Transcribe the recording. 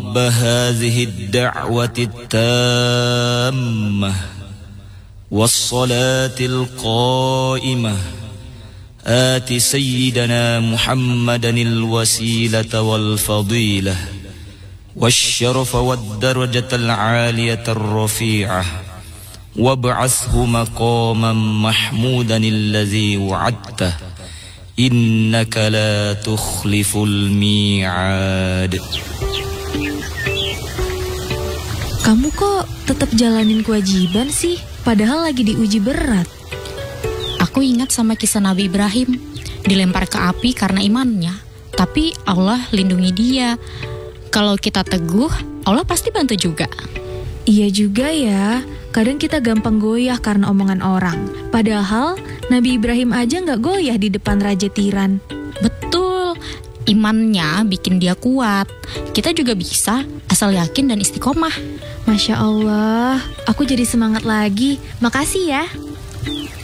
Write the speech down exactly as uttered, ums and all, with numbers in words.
رب هذه الدعوة التامة والصلاة القائمة آت سيدنا محمدا الوسيلة والفضيلة والشرف والدرجة العالية الرفيعة وابعثه مقاما محمودا الذي وعدته إنك لا تخلف الميعاد. Kamu kok tetap jalanin kewajiban sih? Padahal lagi diuji berat. Aku ingat sama kisah Nabi Ibrahim, dilempar ke api karena imannya, tapi Allah lindungi dia. Kalau kita teguh, Allah pasti bantu juga. Iya juga ya, kadang kita gampang goyah karena omongan orang. Padahal Nabi Ibrahim aja gak goyah di depan Raja Tiran. Betul, imannya bikin dia kuat. Kita juga bisa, asal yakin dan istiqomah. Masya Allah, aku jadi semangat lagi. Makasih ya.